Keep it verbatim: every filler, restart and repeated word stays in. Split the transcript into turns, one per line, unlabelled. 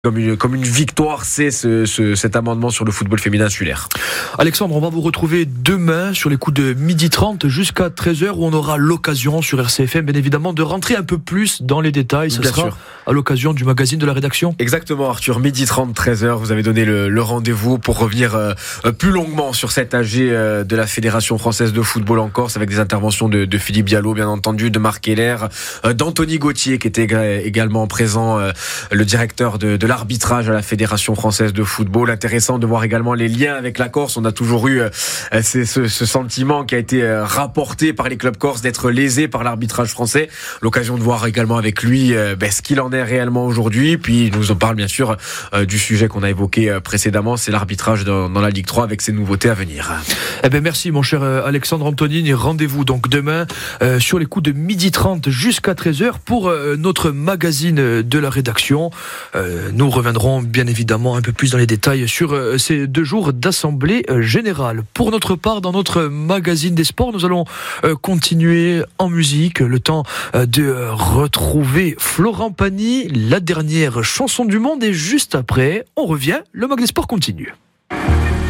Comme une, comme une victoire, c'est ce, ce, cet amendement sur le football féminin insulaire.
Alexandre, on va vous retrouver demain sur les coups de midi trente jusqu'à treize heures où on aura l'occasion sur R C F M, bien évidemment, de rentrer un peu plus dans les détails. Ce
Bien
sera
sûr.
à l'occasion du magazine de la rédaction.
Exactement, Arthur, midi trente, treize heures, vous avez donné le, le rendez-vous pour revenir euh, plus longuement sur cet A G euh, de la Fédération Française de Football en Corse, avec des interventions de, de Philippe Diallo, bien entendu, de Marc Heller, euh, d'Anthony Gauthier, qui était également présent, euh, le directeur de, de l'arbitrage à la Fédération Française de Football. Intéressant de voir également les liens avec la Corse. On a toujours eu euh, ce, ce sentiment qui a été euh, rapporté par les clubs corses d'être lésés par l'arbitrage français. L'occasion de voir également avec lui euh, ben, ce qu'il en est réellement aujourd'hui. Puis il nous en parle bien sûr euh, du sujet qu'on a évoqué euh, précédemment, c'est l'arbitrage dans, dans la Ligue trois avec ses nouveautés à venir.
Eh ben merci mon cher Alexandre Antonine, et rendez-vous donc demain euh, sur les coups de midi trente jusqu'à treize heures pour euh, notre magazine de la rédaction. Euh, nous reviendrons bien évidemment un peu plus dans les détails sur euh, ces deux jours d'assemblée euh, générale. Pour notre part, dans notre magazine des sports, nous allons euh, continuer en musique, le temps euh, de euh, retrouver Florent Pagny, la dernière chanson du monde, et juste après, on revient, le Mag des Sports continue.